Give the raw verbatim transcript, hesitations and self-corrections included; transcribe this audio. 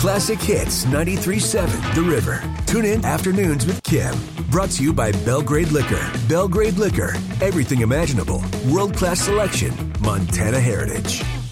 Classic Hits ninety-three point seven The River. Tune in Afternoons with Kim. Brought to you by Belgrade Liquor. Belgrade Liquor. Everything imaginable. World-class selection. Montana heritage.